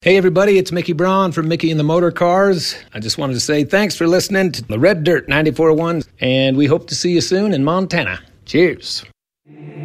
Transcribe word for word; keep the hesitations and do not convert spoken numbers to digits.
Hey everybody, it's Mickey Braun from Mickey and the Motor Cars. I just wanted to say thanks for listening to the Red Dirt ninety-four point one, and we hope to see you soon in Montana. Cheers.